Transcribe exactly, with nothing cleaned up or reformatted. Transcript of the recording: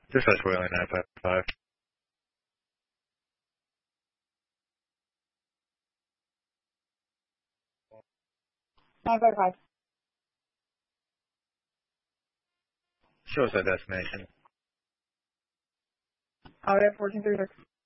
Dispatch Whaling nine five five. nine five five. Show us that destination. Out at fourteen thirty-six.